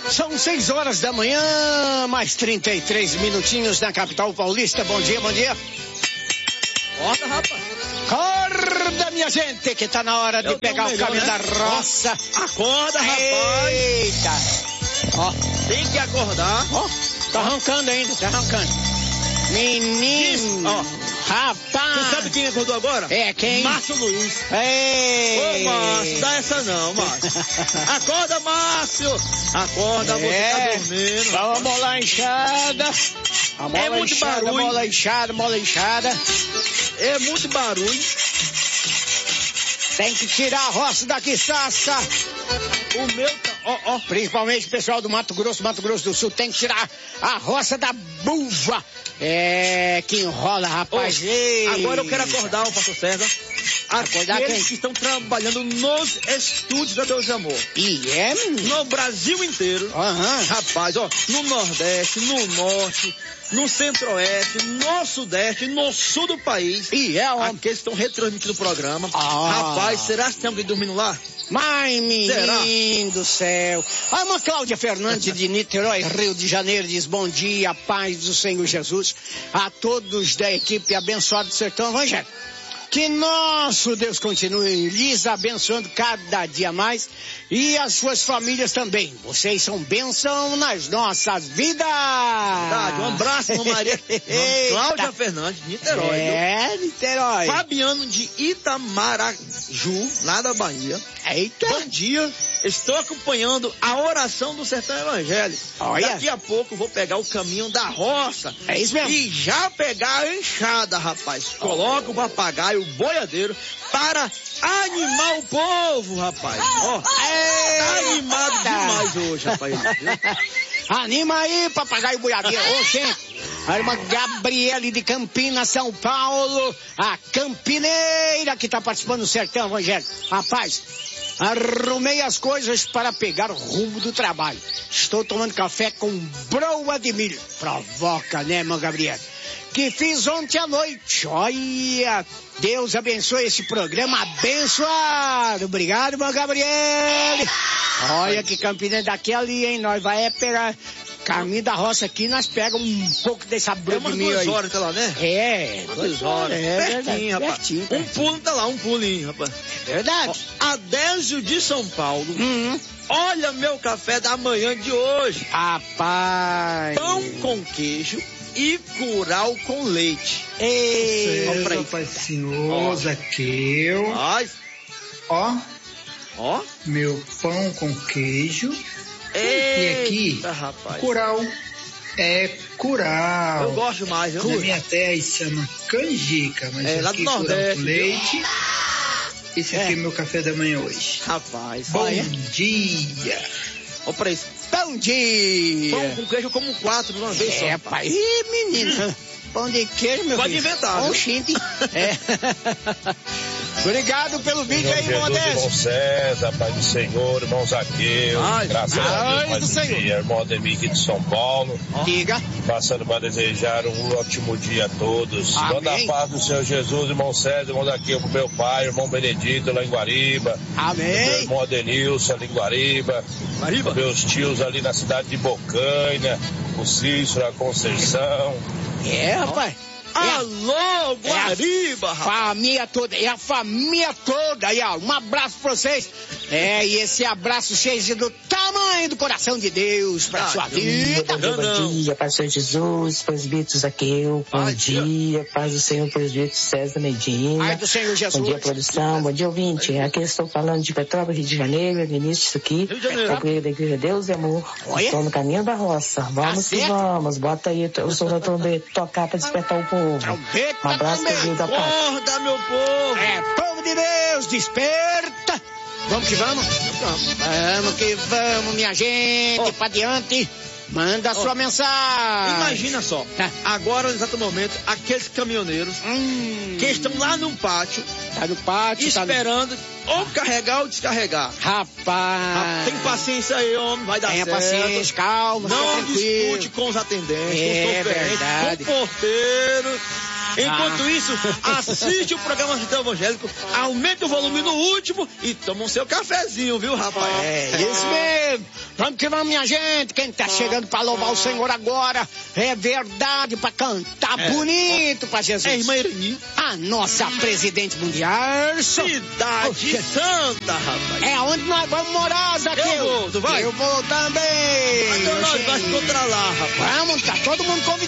São 6 horas da manhã, mais 33 minutinhos na capital paulista. Bom dia, bom dia. Acorda, rapaz. Acorda, minha gente, que tá na hora de pegar o caminho, né, da roça. Acorda, rapaz. Eita. Ó, tem que acordar. Ó, tá arrancando ainda, tá arrancando. Menino. Ó. Rapaz. Você sabe quem acordou agora? É, quem? Márcio Luiz. Ei. Ô, Márcio, dá essa não, Márcio. Acorda, Márcio. Acorda, você tá dormindo. Dá uma bola inchada. A mola é muito inchada, barulho. Mola inchada. É muito barulho. Tem que tirar a roça daqui, Sassa. O meu tá... Ó. Principalmente o pessoal do Mato Grosso do Sul, tem que tirar a roça da buva. É, que enrola, rapaz. Agora eu quero acordar o pastor César. Acordar aqueles quem? que estão trabalhando nos estúdios da Deus de Amor. E é, menino? No Brasil inteiro. Aham. Rapaz, ó, no Nordeste, no Norte, no Centro-Oeste, no Sudeste, no Sul do país. E é, ó. Aqueles que estão retransmitindo o programa. Rapaz, será que tem alguém dormindo lá? Mas, menino do céu. A irmã Cláudia Fernandes de Niterói, Rio de Janeiro, diz: bom dia, paz do Senhor Jesus a todos da equipe abençoada do Sertão Evangélico. Que nosso Deus continue lhes abençoando cada dia mais e as suas famílias também. Vocês são bênção nas nossas vidas. Verdade, um abraço, irmã Maria. Cláudia Fernandes, de Niterói. É, Niterói. Fabiano de Itamaraju, lá da Bahia. Eita. Bom dia. Estou acompanhando a oração do Sertão Evangélico. Olha. Daqui a pouco vou pegar o caminho da roça. É isso mesmo. E já pegar a enxada, rapaz. Coloca o papagaio, o boiadeiro, para animar o povo, rapaz. Ó, tá animado demais hoje, rapaz. Anima aí, papagaio boiadeiro. Ô, gente. A irmã Gabriele de Campinas, São Paulo. A campineira que tá participando do Sertão Evangélico. Rapaz, arrumei as coisas para pegar o rumo do trabalho. Estou tomando café com broa de milho. Provoca, né, irmã Gabriele? Que fiz ontem à noite. Olha, Deus abençoe esse programa abençoado. Obrigado, irmã Gabriele. Olha que Campina daqui ali, hein? Nós vai pegar caminho da roça aqui, nós pegamos um pouco dessa broa de milho aí. 2 horas, tá lá, né? É, 2 horas. Pertinho, rapaz. Pertinho. Um pulo tá lá, um pulinho, rapaz. Verdade. Ó, Adésio de São Paulo. Olha meu café da manhã de hoje. Rapaz. Pão com queijo e curau com leite. Ei, Pai Senhor, Zaqueu. Ó, meu pão com queijo. E aqui, rapaz. curau. É curau. Eu gosto mais, viu? Na minha terra isso chama canjica, mas lá aqui do curau Nordeste, com leite. Esse aqui é meu café da manhã hoje. Rapaz, bom dia. Ó pra isso. Bom dia. Pão com queijo eu como 4 de uma vez só. É, pai. Ih, menino. Pão de queijo, meu Pode filho. inventar, viu? Oxente. É. Obrigado pelo vídeo aí, irmão Adésio. Irmão César, Pai do Senhor, irmão Zaqueu, graças a Deus, mais um dia, irmão Ademir aqui de São Paulo. Diga. Passando para desejar um ótimo dia a todos. Amém. Manda a paz do Senhor Jesus, irmão César, irmão Zaqueu, pro meu pai, irmão Benedito lá em Guariba. Amém. Meu irmão Adenilson ali em Guariba. Meus tios ali na cidade de Bocaina, o Cícero, a Conceição. É, rapaz. Alô, Guariba, rapaz. Família toda, é a família toda aí, ó. Um abraço pra vocês. E esse abraço seja do tamanho do coração de Deus pra sua vida. Bom dia, pastor Jesus, presbítero Zaqueu. Bom dia, paz do Senhor, presbítero César Medina. Paz do Senhor Jesus. Bom dia, produção. Bom dia, ouvinte. Aqui eu estou falando de Petrópolis, Rio de Janeiro, Vinícius aqui. Obreiro da Igreja Deus e Amor. Estou no caminho da roça. Vamos que vamos. Bota aí o som da trombeta tocar pra despertar o povo. Um abraço, Deus da paz. Acorda, meu povo. Povo de Deus, desperta. Vamos que vamos? Vamos que vamos, minha gente, pra diante. Manda a sua mensagem. Imagina só, agora, no exato momento, aqueles caminhoneiros que estão lá no pátio, esperando ou carregar ou descarregar. Rapaz. Tem paciência aí, homem, vai dar certo. Tenha paciência, calma, não discute com os atendentes, com os oferentes, com o porteiro. Enquanto isso, assiste o programa Sertão Evangélico, aumente o volume no último e toma o seu cafezinho, viu, rapaz? É, isso mesmo. Vamos que vamos, minha gente. Quem tá chegando pra louvar o Senhor agora é verdade, pra cantar bonito pra Jesus. É irmã Irani. A nossa presidente mundial. Cidade Santa, rapaz. É onde nós vamos morar, Zaqueu. Eu vou, tu vai? Eu vou também. Então nós vamos encontrar lá, rapaz. Vamos, tá todo mundo convidado.